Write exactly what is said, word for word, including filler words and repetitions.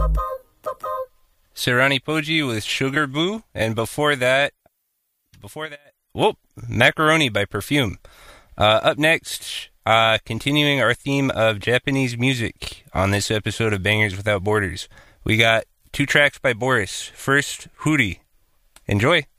Sarani Poji with Sugar Boo, and before that, before that, whoop, Macaroni by Perfume. Uh, up next, uh, continuing our theme of Japanese music on this episode of Bangers Without Borders, we got two tracks by Boris. First, Hootie. Enjoy.